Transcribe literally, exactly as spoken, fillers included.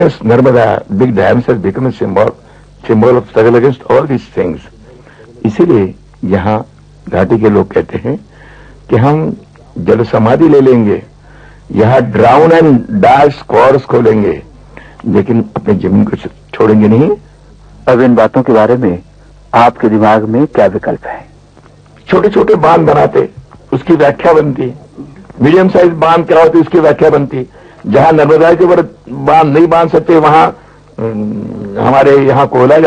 Yes, Narmada, big dams has become a symbol, symbol of struggle against all these things. इसीलिए यहाँ घाटी के लोग कहते हैं कि हम जल समाधि ले लेंगे, यहाँ ड्राउन एंड डाइस कोर्स खोलेंगे, लेकिन अपनी जमीन को छोड़ेंगे नहीं। अब इन बातों के बारे में आपके दिमाग में क्या विकल्प है? छोटे छोटे बांध बनाते, उसकी व्याख्या बनती। मीडियम साइज बांध क्या होती, उसकी व्याख्या बनती। जहां नर्मदा के ऊपर बांध नहीं बांध सकते, वहां हमारे यहां कोयला